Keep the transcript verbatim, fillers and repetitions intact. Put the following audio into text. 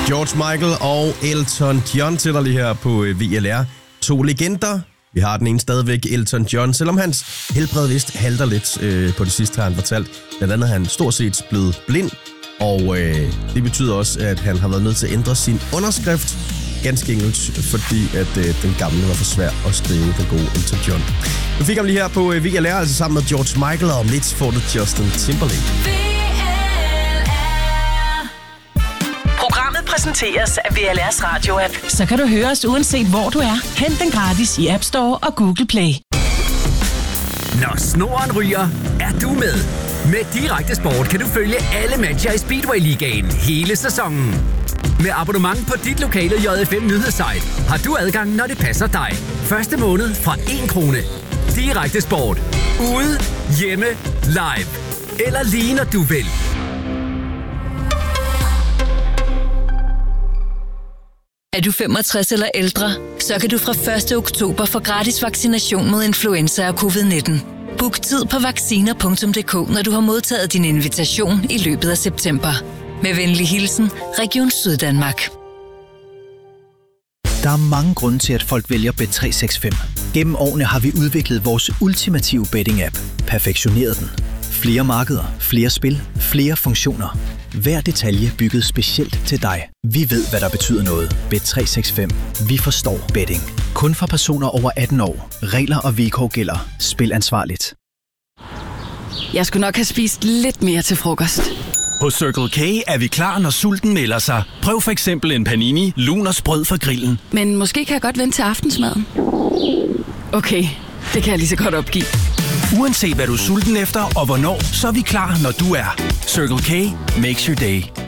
George Michael og Elton John til dig lige her på V L R. To legender. Vi har den ene stadigvæk, Elton John, selvom hans helbred vist halter lidt øh, på det sidste, har han fortalt. Blandt andet er han stort set blevet blind, og øh, det betyder også, at han har været nødt til at ændre sin underskrift. Ganske enkelt, fordi at øh, den gamle var for svær at skrive, den gode Elton John. Vi fik ham lige her på øh, V L R, altså sammen med George Michael, og om lidt får det Justin Timberlake. Programmet præsenteres af V L R's radio-app. Så kan du høre os uanset hvor du er. Hent den gratis i App Store og Google Play. Når snoren ryger, er du med. Med Direkte Sport kan du følge alle matcher i Speedway-ligaen hele sæsonen. Med abonnement på dit lokale J F M nyhedssite har du adgang, når det passer dig. Første måned fra en krone. Direkte Sport. Ude, hjemme, live. Eller lige når du vil. Er du femogtres eller ældre, så kan du fra første oktober få gratis vaccination mod influenza og covid nitten. Book tid på vacciner punktum d k, når du har modtaget din invitation i løbet af september. Med venlig hilsen, Region Syddanmark. Der er mange grunde til, at folk vælger Bet tre seks fem. Gennem årene har vi udviklet vores ultimative betting-app. Perfektioneret den. Flere markeder, flere spil, flere funktioner. Hver detalje bygget specielt til dig. Vi ved, hvad der betyder noget. Bet tre seks fem. Vi forstår betting. Kun for personer over atten år. Regler og vilkår gælder. Spil ansvarligt. Jeg skulle nok have spist lidt mere til frokost. Hos Circle K er vi klar, når sulten melder sig. Prøv for eksempel en panini, lun og sprød fra grillen. Men måske kan jeg godt vente til aftensmaden. Okay, det kan jeg lige så godt opgive. Uanset hvad du er sulten efter og hvornår, så er vi klar, når du er. Circle K makes your day.